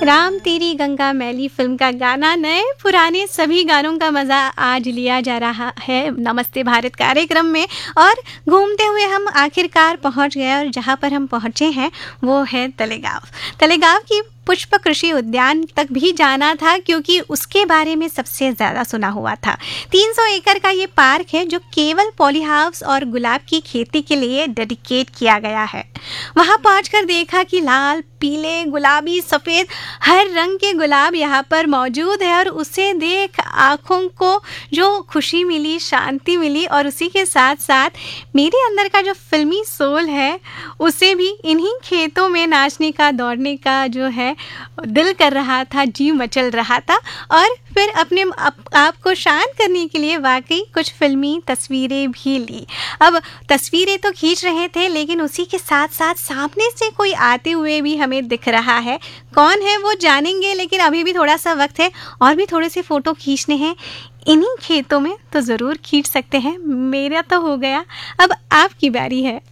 राम तेरी गंगा मैली फिल्म का गाना नए पुराने सभी गानों का मज़ा आज लिया जा रहा है नमस्ते भारत कार्यक्रम में। और घूमते हुए हम आखिरकार पहुंच गए और जहां पर हम पहुंचे हैं वो है तलेगांव। तलेगांव की पुष्प कृषि उद्यान तक भी जाना था क्योंकि उसके बारे में सबसे ज़्यादा सुना हुआ था। 300 एकड़ का ये पार्क है जो केवल पॉली हाउस और गुलाब की खेती के लिए डेडिकेट किया गया है। वहाँ पहुंचकर देखा कि लाल, पीले, गुलाबी, सफ़ेद हर रंग के गुलाब यहाँ पर मौजूद है और उसे देख आँखों को जो खुशी मिली, शांति मिली और उसी के साथ साथ मेरे अंदर का जो फिल्मी सोल है उसे भी इन्हीं खेतों में नाचने का, दौड़ने का जो है दिल कर रहा था, जी मचल रहा था। और फिर अपने आप को शांत करने के लिए वाकई कुछ फिल्मी तस्वीरें भी ली। अब तस्वीरें तो खींच रहे थे लेकिन उसी के साथ साथ सामने से कोई आते हुए भी हमें दिख रहा है। कौन है वो जानेंगे, लेकिन अभी भी थोड़ा सा वक्त है और भी थोड़े से फ़ोटो खींचने हैं इन्हीं खेतों में, तो ज़रूर खींच सकते हैं। मेरा तो हो गया, अब आपकी बारी है।